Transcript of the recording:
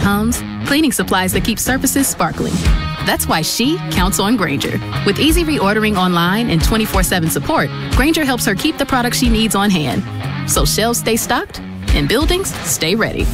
comes cleaning supplies that keep surfaces sparkling. That's why she counts on Grainger. With easy reordering online and 24/7 support, Grainger helps her keep the products she needs on hand. So shelves stay stocked and buildings stay ready.